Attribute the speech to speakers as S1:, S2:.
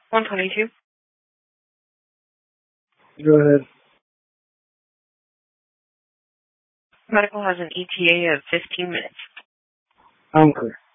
S1: 122.
S2: Go ahead.
S1: Medical has an ETA of 15 minutes.
S2: I'm clear.